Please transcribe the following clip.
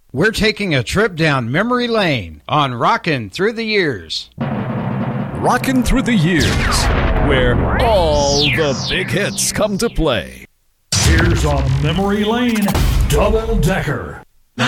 We're taking a trip down memory lane on Rockin' Through the Years. Rockin' Through the Years, where all the big hits come to play. Here's on Memory Lane, Double Decker.